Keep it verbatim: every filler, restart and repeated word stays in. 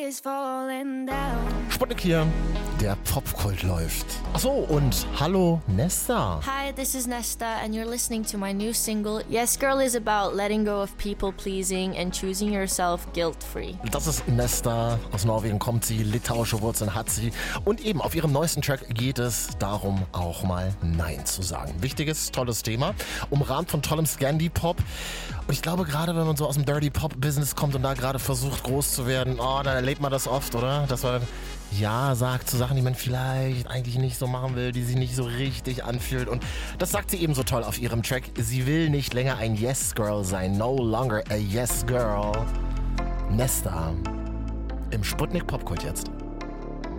is falling down. Sputnik hier, der Popkult läuft. Achso, und hallo Nesta. Hi, this is Nesta, and you're listening to my new single. Yes Girl is about letting go of people pleasing and choosing yourself guilt-free. Das ist Nesta, aus Norwegen kommt sie, litauische Wurzeln hat sie. Und eben auf ihrem neuesten Track geht es darum, auch mal Nein zu sagen. Wichtiges, tolles Thema, umrahmt von tollem Scandi-Pop. Und ich glaube, gerade wenn man so aus dem Dirty-Pop-Business kommt und da gerade versucht, groß zu werden, oh, dann erlebt man das oft, oder? Dass man Ja sagt zu Sachen, die man vielleicht eigentlich nicht so machen will, die sich nicht so richtig anfühlt. Und das sagt sie eben so toll auf ihrem Track. Sie will nicht länger ein Yes-Girl sein. No longer a Yes-Girl. Nesta im Sputnik Popkult jetzt.